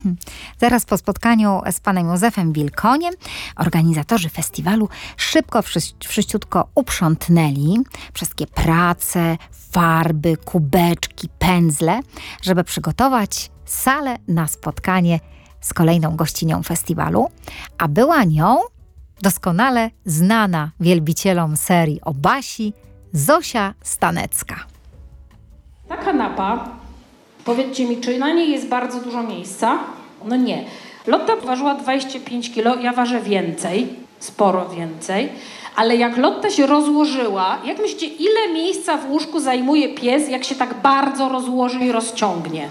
Zaraz po spotkaniu z panem Józefem Wilkoniem organizatorzy festiwalu szybko wszyściutko uprzątnęli wszystkie prace, farby, kubeczki, pędzle, żeby przygotować salę na spotkanie z kolejną gościnią festiwalu, a była nią doskonale znana wielbicielom serii o Basi Zosia Stanecka. Ta kanapa, powiedzcie mi, czy na niej jest bardzo dużo miejsca? No nie. Lotta ważyła 25 kg, ja ważę więcej, sporo więcej, ale jak Lotta się rozłożyła, jak myślicie, ile miejsca w łóżku zajmuje pies, jak się tak bardzo rozłoży i rozciągnie?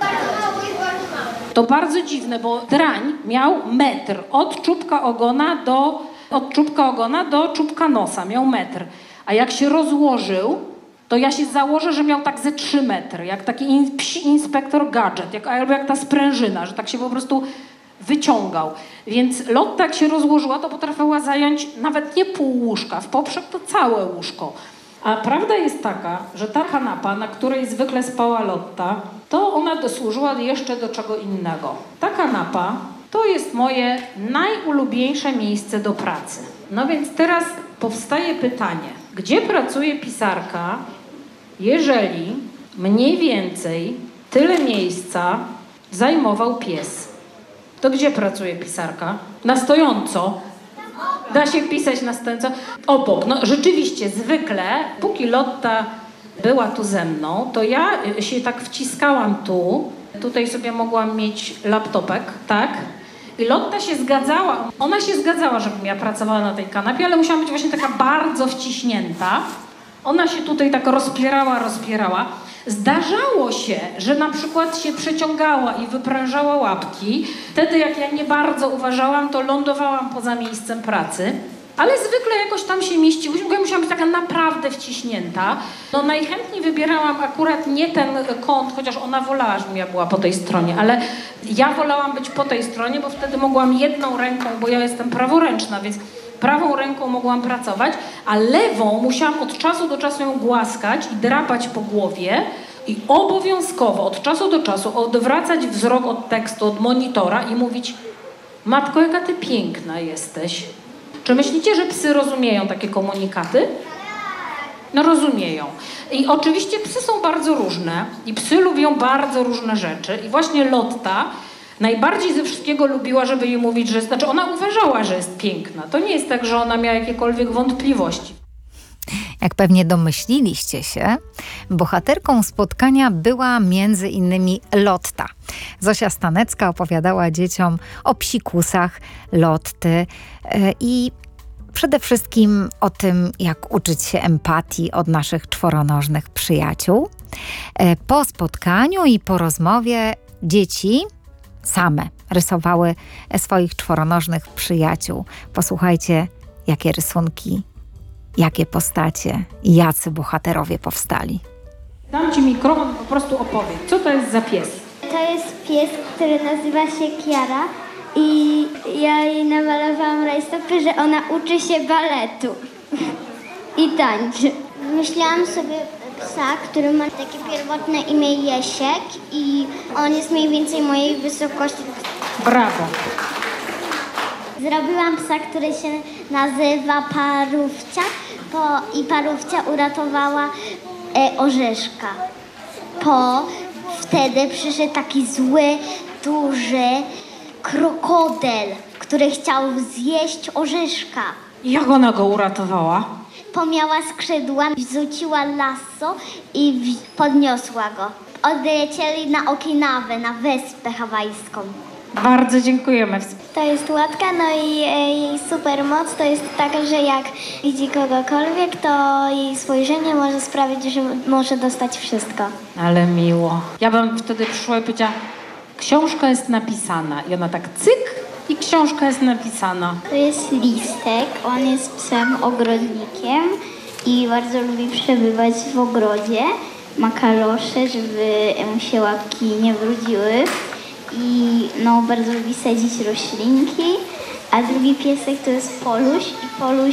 To bardzo dziwne, bo drań miał metr od czubka ogona do czubka nosa, miał metr. A jak się rozłożył, to ja się założę, że miał tak ze 3 metry, jak taki psi inspektor gadżet, albo jak ta sprężyna, że tak się po prostu wyciągał. Więc Lotta jak się rozłożyła, to potrafiła zająć nawet nie pół łóżka, w poprzek to całe łóżko. A prawda jest taka, że ta kanapa, na której zwykle spała Lotta, to ona dosłużyła jeszcze do czego innego. Ta kanapa to jest moje najulubieńsze miejsce do pracy. No więc teraz powstaje pytanie, gdzie pracuje pisarka, jeżeli mniej więcej tyle miejsca zajmował pies? To gdzie pracuje pisarka? Na stojąco. Da się pisać na stojąco? Obok. No rzeczywiście, zwykle, póki Lotta była tu ze mną, to ja się tak wciskałam tu. Tutaj sobie mogłam mieć laptopek, tak? I Lotta się zgadzała. Ona się zgadzała, żebym ja pracowała na tej kanapie, ale musiała być właśnie taka bardzo wciśnięta. Ona się tutaj tak rozpierała. Zdarzało się, że na przykład się przeciągała i wyprężała łapki. Wtedy, jak ja nie bardzo uważałam, to lądowałam poza miejscem pracy. Ale zwykle jakoś tam się mieściłyśmy, bo ja musiałam być taka naprawdę wciśnięta. No najchętniej wybierałam akurat nie ten kąt, chociaż ona wolała, żebym ja była po tej stronie, ale ja wolałam być po tej stronie, bo wtedy mogłam jedną ręką, bo ja jestem praworęczna, więc prawą ręką mogłam pracować, a lewą musiałam od czasu do czasu ją głaskać i drapać po głowie i obowiązkowo od czasu do czasu odwracać wzrok od tekstu, od monitora i mówić: matko, jaka ty piękna jesteś. Czy myślicie, że psy rozumieją takie komunikaty? No rozumieją. I oczywiście psy są bardzo różne i psy lubią bardzo różne rzeczy i właśnie Lotta najbardziej ze wszystkiego lubiła, żeby jej mówić, że... Znaczy ona uważała, że jest piękna. To nie jest tak, że ona miała jakiekolwiek wątpliwości. Jak pewnie domyśliliście się, bohaterką spotkania była między innymi Lotta. Zosia Stanecka opowiadała dzieciom o psikusach Lotty i przede wszystkim o tym, jak uczyć się empatii od naszych czworonożnych przyjaciół. Po spotkaniu i po rozmowie dzieci same rysowały swoich czworonożnych przyjaciół. Posłuchajcie, jakie rysunki, jakie postacie i jacy bohaterowie powstali. Dam ci mikrofon, po prostu opowiedz. Co to jest za pies? To jest pies, który nazywa się Kiara i ja jej namalowałam rajstopy, że ona uczy się baletu i tańczy. Myślałam sobie psa, który ma takie pierwotne imię Jesiek i on jest mniej więcej mojej wysokości. Brawo. Zrobiłam psa, który się nazywa Parówcia i Parówcia uratowała Orzeszka. Wtedy przyszedł taki zły, duży krokodyl, który chciał zjeść Orzeszka. Jak ona go uratowała? Miała skrzydła, wrzuciła lasso i podniosła go. Odlecieli na Okinawę, na wyspę hawajską. Bardzo dziękujemy. To jest łatka, no i jej super moc to jest taka, że jak widzi kogokolwiek, to jej spojrzenie może sprawić, że może dostać wszystko. Ale miło. Ja bym wtedy przyszła i powiedziała: książka jest napisana. I ona tak cyk i książka jest napisana. To jest Listek, on jest psem ogrodnikiem i bardzo lubi przebywać w ogrodzie. Ma kalosze, żeby mu się łapki nie brudziły. I bardzo lubi sadzić roślinki, a drugi piesek to jest Poluś i Poluś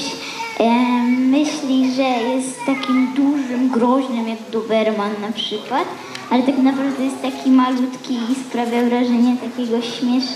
myśli, że jest takim dużym, groźnym jak Doberman na przykład, ale tak naprawdę jest taki malutki i sprawia wrażenie takiego śmiesznego.